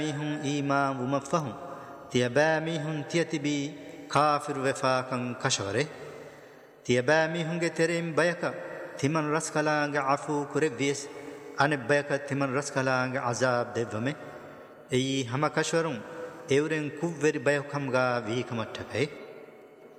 ميهم إيمان ومفهم تيبا ميهم تيتبي كافر وفاقا كشغره تيبا ميهم ترين بيكا تمن رسكالانغ عفو كربيس أن بيكا تمن رسكالانغ عذاب دبمه أي هما كشورون एवरें कुव्वेरी बायोखमगा वीकमट्ठपे